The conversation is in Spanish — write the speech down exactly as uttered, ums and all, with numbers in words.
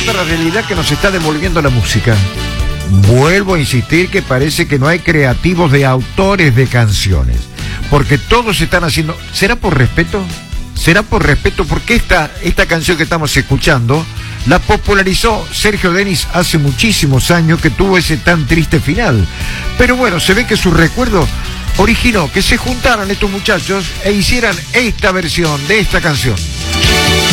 otra realidad que nos está devolviendo la música. Vuelvo a insistir que parece que no hay creativos de autores de canciones, porque todos están haciendo... ¿Será por respeto? ¿Será por respeto? Porque esta, esta canción que estamos escuchando la popularizó Sergio Denis hace muchísimos años, que tuvo ese tan triste final. Pero bueno, se ve que su recuerdo originó que se juntaran estos muchachos e hicieran esta versión de esta canción.